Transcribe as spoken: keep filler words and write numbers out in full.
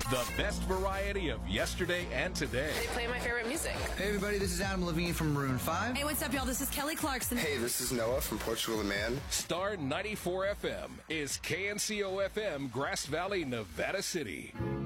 The best variety of yesterday and today. They play my favorite music. Hey, everybody, this is Adam Levine from Maroon five. Hey, what's up, y'all? This is Kelly Clarkson. Hey, this is Noah from Portugal the Man. Star ninety-four F M is K N C O F M, Grass Valley, Nevada City.